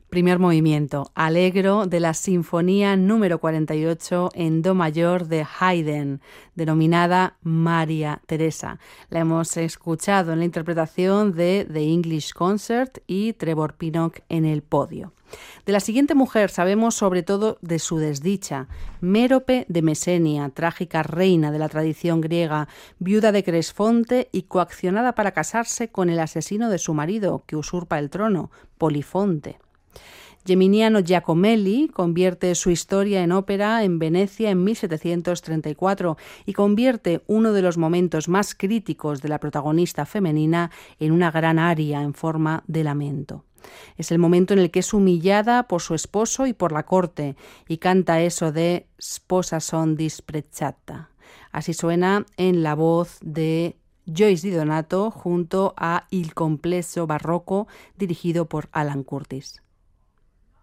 Primer movimiento, Allegro de la Sinfonía número 48 en Do mayor de Haydn, denominada María Teresa. La hemos escuchado en la interpretación de The English Concert y Trevor Pinnock en el podio. De la siguiente mujer sabemos sobre todo de su desdicha. Mérope de Mesenia, trágica reina de la tradición griega, viuda de Cresfonte y coaccionada para casarse con el asesino de su marido, que usurpa el trono, Polifonte. Geminiano Giacomelli convierte su historia en ópera en Venecia en 1734 y convierte uno de los momentos más críticos de la protagonista femenina en una gran aria en forma de lamento. Es el momento en el que es humillada por su esposo y por la corte y canta eso de «Sposa son disprezzata». Así suena en la voz de Joyce Di Donato junto a Il Complesso Barroco dirigido por Alan Curtis.